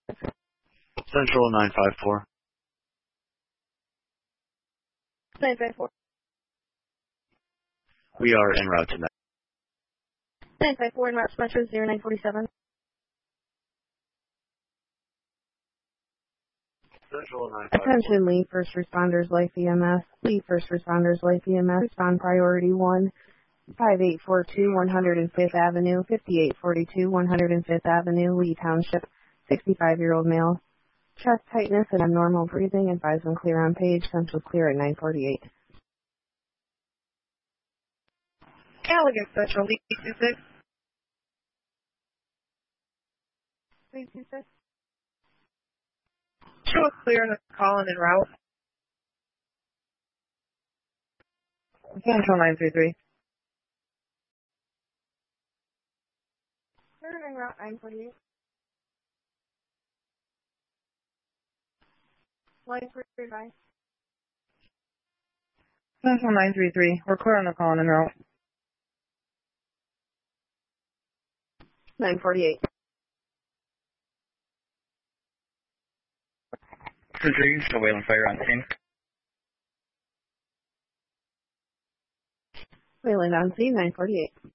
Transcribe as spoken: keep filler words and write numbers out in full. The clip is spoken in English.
Central nine five four. nine five four. We are en route to nine five four in route to Metro zero nine forty-seven. Central nine five four. Attention Lee First Responders Life E M S. Lee First Responders Life E M S. Respond priority one. five eight four two one oh fifth Avenue, fifty-eight forty-two one oh fifth Avenue, Lee Township, sixty-five-year-old male. Chest tightness and abnormal breathing. Advise when clear on page. Central clear at nine forty-eight. Elegant Central, Lee two six. Lee two six. Show us clear on the call and en route. Central nine three three. Clear en route nine forty-eight. Life revive. Central nine three three. We're clear on the call and en route. nine forty-eight. Central, you still wailing fire on scene? Wayland on scene, nine forty-eight.